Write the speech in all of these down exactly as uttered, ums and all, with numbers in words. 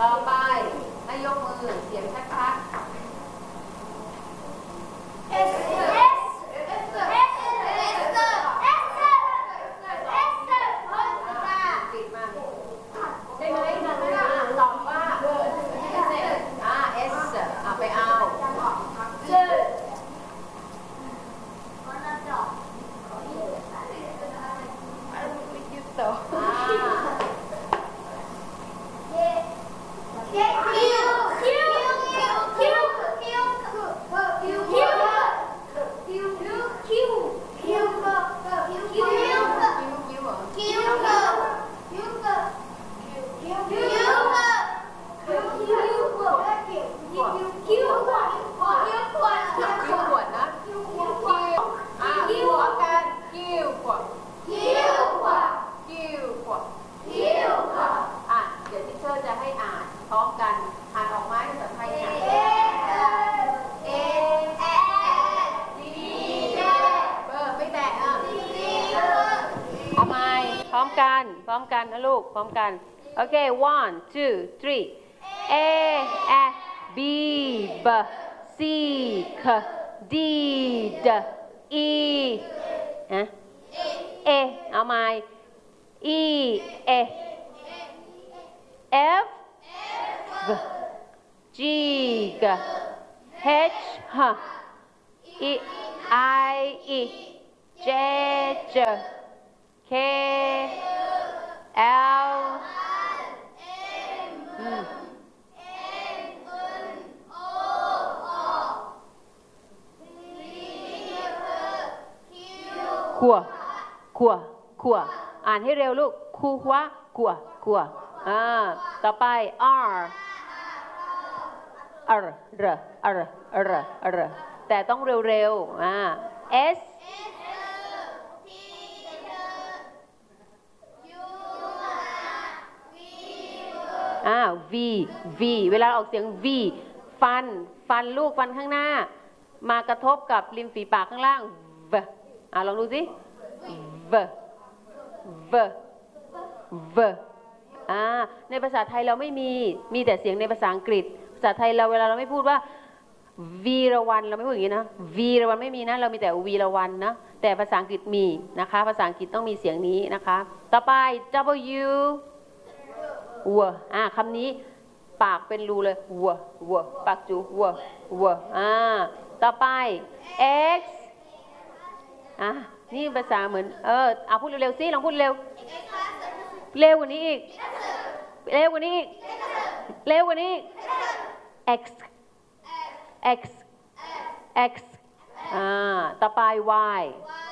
ต่อไปให้ยกมือเสียงชัดๆพร้อมกันพร้อมกันนะลูกพร้อมกันโอเค one two three a a b b c k d d e ฮะ a เอาใหม่ e a f g g h h i i e j j K L Mขัวขัวขัวอ่านให้เร็วลูกคูหัวขัวขัวอ่าต่อไป R R R R R R แต่ต้องเร็วๆอ่า Sอ่า V V เวลาออกเสียง V ฟันฟันลูกฟันข้างหน้ามากระทบกับริมฝีปากข้างล่าง V อ่าลองดูสิ V V V อ่าในภาษาไทยเราไม่มีมีแต่เสียงในภาษาอังกฤษภาษาไทยเราเวลาเราไม่พูดว่าวีระวันเราไม่พูดอย่างนี้นะวีระวันไม่มีนะเรามีแต่วีระวันนะแต่ภาษาอังกฤษมีนะคะภาษาอังกฤษต้องมีเสียงนี้นะคะต่อไป Wวัวอ่าคำนี้ปากเป็นรูเลยวัววัวปากจูวัววัวอ่าต่อไป X อ่ะนี่ภาษาเหมือนเออเอาพูดเร็วๆสิลองพูดเร็วเร็วกว่านี้อีกเร็วกว่านี้อีกเร็วกว่านี้ X X X อ่าต่อไป Y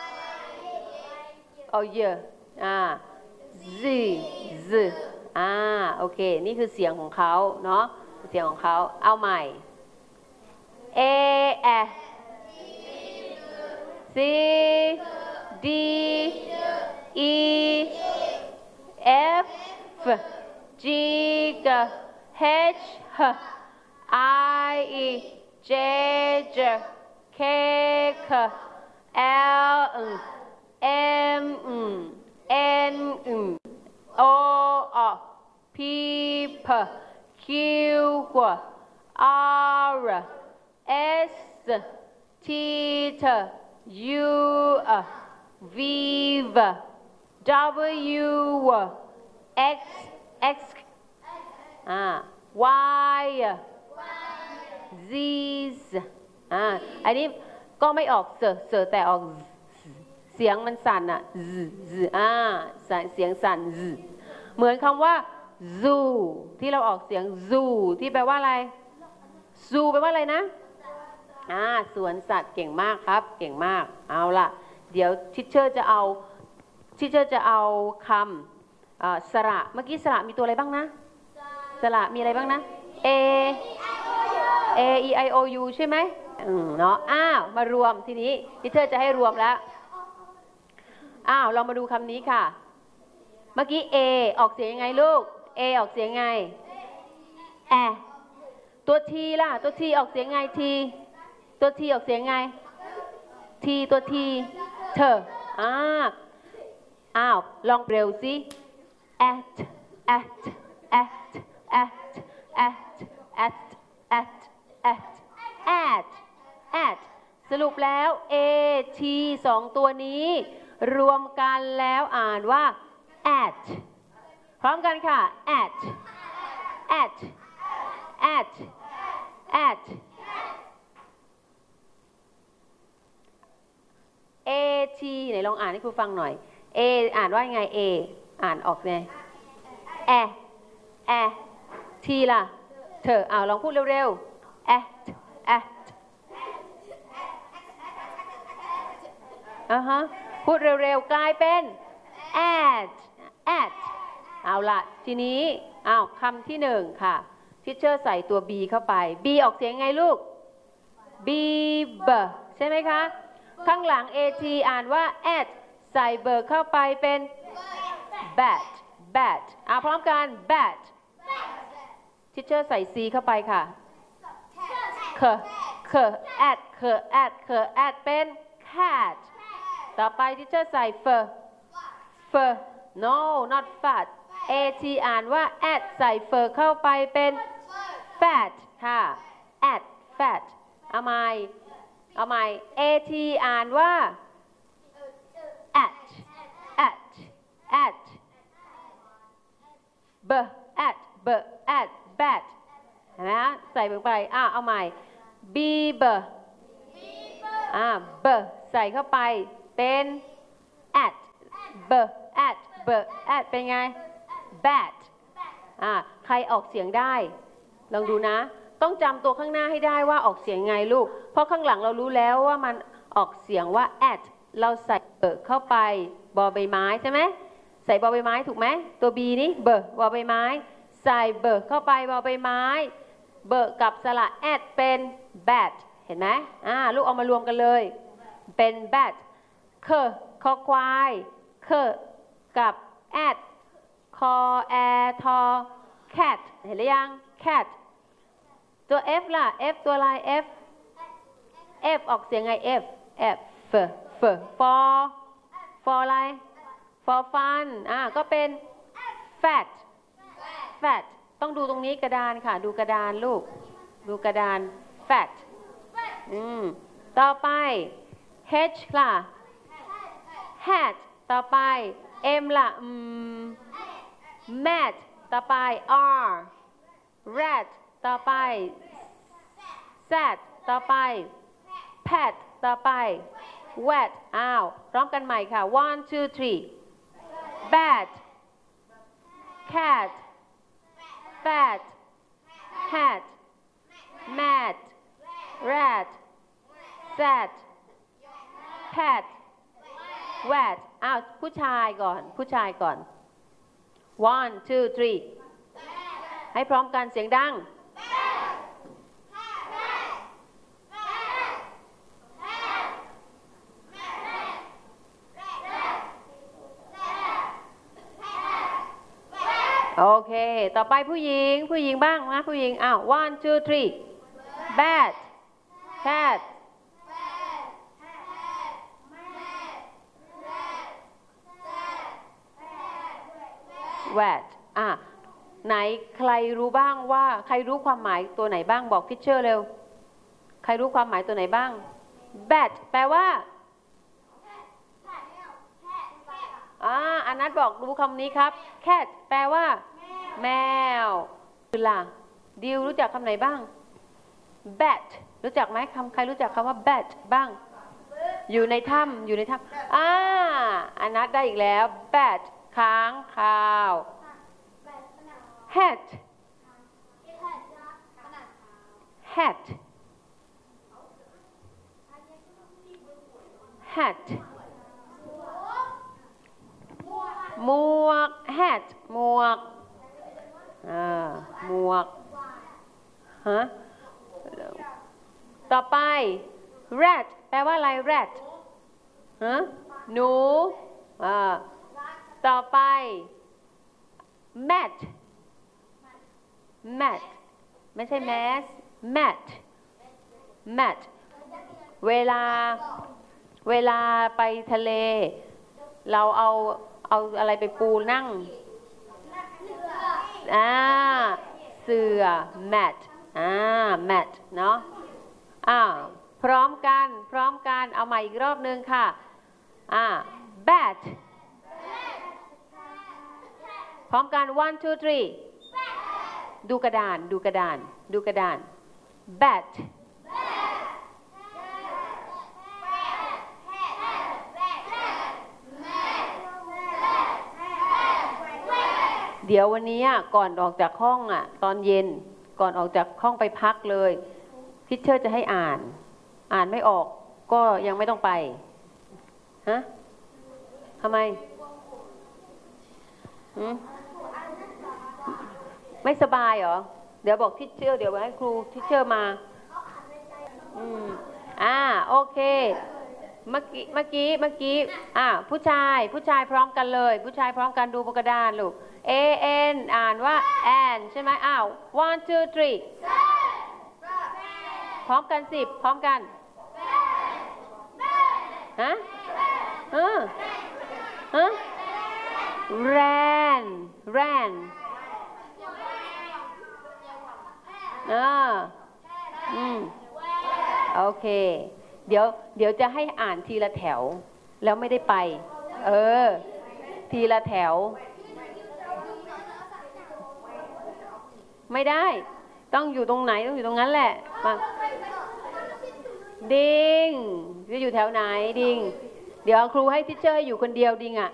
โอ้เยอะอ่า Z Z อ่าโอเคนี่คือเสียงของเขาเนาะเสียงของเขาเอาใหม่ A F C D E F G H I J J K L M N O P P Q R S T U V W X X อ่า Y Z อ่าอันนี้ก็ไม่ออกเสอเสอแต่ออกเสียงมันสั่นอ่ะ Z Z อ่าเสียงสั่น Z เหมือนคำว่า zoo ที่เราออกเสียง zoo ที่แปลว่าอะไร zoo แปลว่าอะไรนะอ่าสวนสัตว์เก่งมากครับเก่งมากเอาล่ะเดี๋ยวทิชเชอร์จะเอาทิชเชอร์จะเอาคำสระเมื่อกี้สระมีตัวอะไรบ้างนะสระมีอะไรบ้างนะ A A E I O U ใช่ไหมอืมเนาะอ้าวมารวมทีนี้ทิชเชอร์จะให้รวมแล้วอ้าวเรามาดูคำนี้ค่ะเมื่อกี้ A ออกเสียงยังไงลูก A ออกเสียงไงแอตัว T ล่ะตัว T ออกเสียงไง T ตัว T ออกเสียงไง T ตัว T เธออ่าอ้าวลองเร็วสิ at at at at at at at at at at สรุปแล้ว a t สองตัวนี้รวมกันแล้วอ่านว่า at พร้อมกันค่ะ at at at at at ไหนลองอ่านให้ครูฟังหน่อย a อ่านว่าไง a อ่านออกไง แอแอ t ล่ะเธอเอาลองพูดเร็วๆ at at อ่าฮะพูดเร็วๆกลายเป็น at at เอาล่ะทีนี้อ้าวคำที่หนึ่งค่ะทิเชอร์ใส่ตัว b เข้าไป b ออกเสียงไงลูก b b ใช่ไหมคะข้างหลัง at อ่านว่า at ใส่เบอร์เข้าไปเป็น bat bat อ่ะพร้อมกัน bat ทิเชอร์ใส่ c เข้าไปค่ะเคเค at เค at เค at เป็น cat ต่อไปทิเชอร์ใส่ f f no not fat at อ่านว่า at ใส่ f เข้าไปเป็น fat ค่ะ at fat เอาใหม่เอาใหม่ at อ่านว่า at at at b at b at bat เห็นไหมฮะใส่ลงไปอ่ะเอาใหม่ b b อ่า b ใส่เข้าไปเป็น at b at b at เป็นไง bat อ่าใครออกเสียงได้ลองดูนะต้องจำตัวข้างหน้าให้ได้ว่าออกเสียงไงลูกเพราะข้างหลังเรารู้แล้วว่ามันออกเสียงว่า at เราใส่เบอร์เข้าไปบอใบไม้ใช่ไหมใส่บอใบไม้ถูกไหมตัว b นี่เบอร์บอใบไม้ใส่เบอร์เข้าไปบอใบไม้เบอร์กับสระ at เป็น bat เห็นไหมอ่าลูกเอามารวมกันเลยเป็น bat เคคอควายเคกับ at คอแอทอ cat เห็นหรือยัง cat ตัว f ล่ะ f ตัวอะไร f f ออกเสียงไง f f f f for for อะไร for fun อ่าก็เป็น fat fat ต้องดูตรงนี้กระดานค่ะดูกระดานลูกดูกระดาน fat อืมต่อไป h ล่ะ hat ต่อไป m ล่ะอืม mat ต่อไป r rat ต่อไป sat ต่อไป pet ต่อไป wet อ้าวพร้อมกันใหม่ค่ะ one two three bat cat fat hat mat rat sat pet wet อ้าวผู้ชายก่อนผู้ชายก่อน one two three ให้พร้อมกันเสียงดังโอเคต่อไปผู้หญิงผู้หญิงบ้างนะผู้หญิงอ้าว one two three bat cat wet อ่ะไหนใครรู้บ้างว่าใครรู้ความหมายตัวไหนบ้างบอกทิชเชอร์เร็วใครรู้ความหมายตัวไหนบ้าง bat แปลว่าอ่าอันนัทบอกรู้คำนี้ครับ cat แปลว่าแมวคือล่ะดิวรู้จักคำไหนบ้าง bat รู้จักไหมคำใครรู้จักคำว่า bat บ้างอยู่ในถ้ำอยู่ในถ้ำอ่าอันนัทได้อีกแล้ว bat ค้างคาว hat hat hat หมวก hat หมวกอ่าหมวกฮะต่อไป rat แปลว่าอะไร rat ฮะหนูอ่าต่อไป mat mat ไม่ใช่ mass mat mat เวลาเวลาไปทะเลเราเอาเอาอะไรไปปูนั่งอ่าเสืสื่อ mat อ่า mat เนาะอ่าพร้อมกันพร้อมกันเอาใหม่อีกรอบนึงค่ะอ่า bat พร้อมกัน one two three ดูกระดานดูกระดานดูกระดาน bat เดี๋ยววันนี้ก่อนออกจากห้องอ่ะตอนเย็นก่อนออกจากห้องไปพักเลยทิชเชอร์จะให้อ่านอ่านไม่ออกก็ยังไม่ต้องไปฮะทำไมไม่สบายเหรอเดี๋ยวบอกทิชเชอร์เดี๋ยวให้ครูทิชเชอร์มาอืมอ่าโอเคเมื่อกี้เมื่อกี้เมื่อกี้อ่าผู้ชายผู้ชายพร้อมกันเลยผู้ชายพร้อมกันดูบนกระดานลูก A N อ่านว่า N ใช่ไหมอ้าว one two three พร้อมกันสิบพร้อมกันฮะฮะฮะ ran ran อ่าอืมโอเคเดี๋ยวเดี๋ยวจะให้อ่านทีละแถวแล้วไม่ได้ไปเออทีละแถวไม่ได้ต้องอยู่ตรงไหนต้องอยู่ตรงนั้นแหละมาดิงจะอยู่แถวไหนดิงเดี๋ยวครูให้ทิชเชอร์อยู่คนเดียวดิงอ่ะ